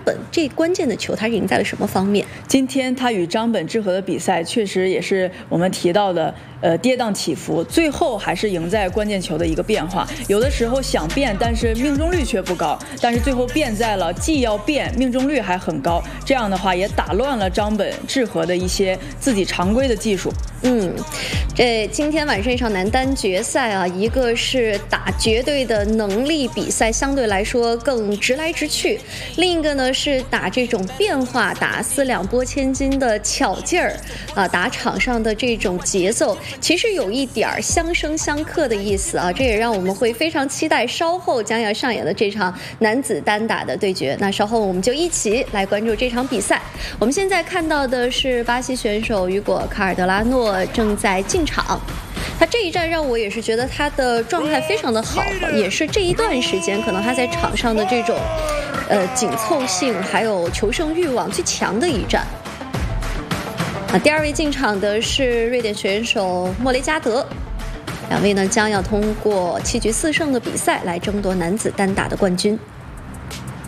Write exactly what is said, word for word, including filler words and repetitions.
本，这关键的球他是赢在了什么方面？ 今天他与张本智和的比赛，确实也是我们提到的，呃，跌宕起伏，最后还是赢在关键球的一个变化。有的时候想变，但是命中率却不高，但是最后变在了既要变，命中率还很高。这样的话也打乱了张本智和的一些自己常规的技术。 嗯，这今天晚上一场男单决赛啊，一个是打绝对的能力比赛，相对来说更直来直去；另一个呢是打这种变化，打四两拨千斤的巧劲儿啊，打场上的这种节奏，其实有一点相生相克的意思啊。这也让我们会非常期待稍后将要上演的这场男子单打的对决。那稍后我们就一起来关注这场比赛。我们现在看到的是巴西选手雨果·卡尔德拉诺正在进场，他这一战让我也是觉得他的状态非常的好，也是这一段时间可能他在场上的这种呃紧凑性还有求胜欲望最强的一战。啊，第二位进场的是瑞典选手莫雷加德，两位呢将要通过七局四胜的比赛来争夺男子单打的冠军。